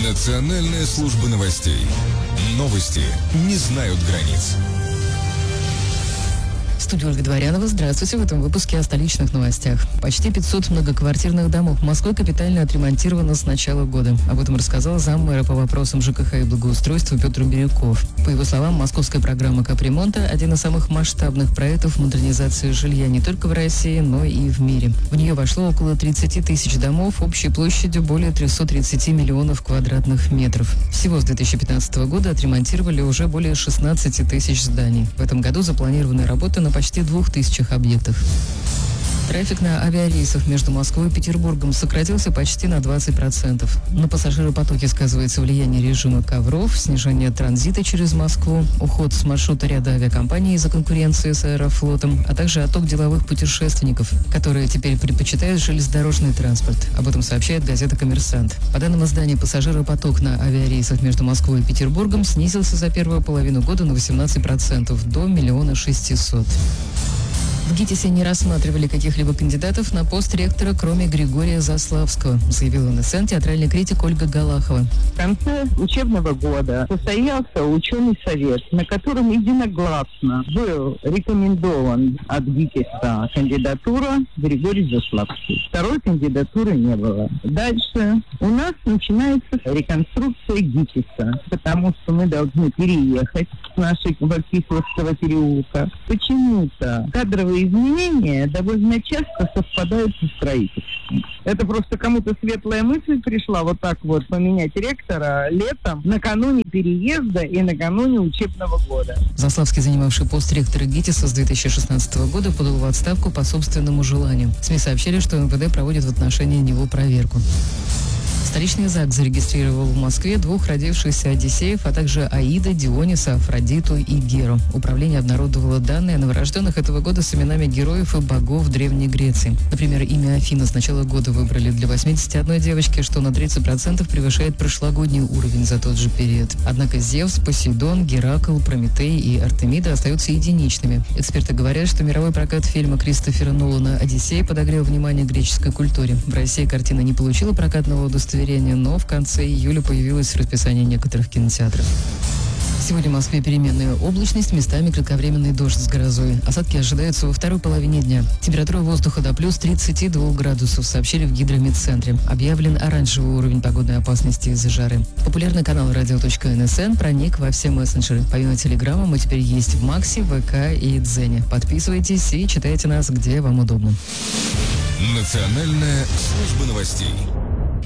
Национальная служба новостей. Новости не знают границ. В студии Ольга Дворянова. Здравствуйте. В этом выпуске о столичных новостях. Почти 500 многоквартирных домов Москвы капитально отремонтировано с начала года. Об этом рассказал заммэра по вопросам ЖКХ и благоустройства Петр Бирюков. По его словам, московская программа капремонта – один из самых масштабных проектов модернизации жилья не только в России, но и в мире. В нее вошло около 30 тысяч домов общей площадью более 330 миллионов квадратных метров. Всего с 2015 года отремонтировали уже более 16 тысяч зданий. В этом году запланированы работы на почти 2000 объектах. Трафик на авиарейсах между Москвой и Петербургом сократился почти на 20%. На пассажиропотоке сказывается влияние режима ковров, снижение транзита через Москву, уход с маршрута ряда авиакомпаний из-за конкуренции с Аэрофлотом, а также отток деловых путешественников, которые теперь предпочитают железнодорожный транспорт. Об этом сообщает газета «Коммерсант». По данным издания, пассажиропоток на авиарейсах между Москвой и Петербургом снизился за первую половину года на 18% до 1 600 000. В ГИТИСе не рассматривали каких-либо кандидатов на пост ректора, кроме Григория Заславского, заявила НСН театральный критик Ольга Галахова. В конце учебного года состоялся ученый совет, на котором единогласно был рекомендован от ГИТИСа кандидатура Григорий Заславский. Второй кандидатуры не было. Дальше у нас начинается реконструкция ГИТИСа, потому что мы должны переехать с нашей Кисловского переулка. Почему-то кадровые изменения довольно часто совпадают со строительством. Это просто кому-то светлая мысль пришла вот так вот поменять ректора летом, накануне переезда и накануне учебного года. Заславский, занимавший пост ректора ГИТИСа с 2016 года, подал в отставку по собственному желанию. СМИ сообщили, что МВД проводит в отношении него проверку. Столичный ЗАГС зарегистрировал в Москве 2 родившихся Одиссеев, а также Аида, Диониса, Афродиту и Геру. Управление обнародовало данные о новорожденных этого года с именами героев и богов Древней Греции. Например, имя Афина с начала года выбрали для 81 девочки, что на 30% превышает прошлогодний уровень за тот же период. Однако Зевс, Посейдон, Геракл, Прометей и Артемида остаются единичными. Эксперты говорят, что мировой прокат фильма Кристофера Нолана «Одиссей» подогрел внимание к греческой культуре. В России картина не получила прокатного удостоверения, но в конце июля появилось в расписании некоторых кинотеатров. Сегодня в Москве переменная облачность, местами кратковременный дождь с грозой. Осадки ожидаются во второй половине дня. Температура воздуха до плюс 32 градусов, сообщили в Гидрометцентре. Объявлен оранжевый уровень погодной опасности из-за жары. Популярный канал radio.nsn проник во все мессенджеры. Помимо Телеграма мы теперь есть в Максе, ВК и Дзене. Подписывайтесь и читайте нас, где вам удобно. Национальная служба новостей.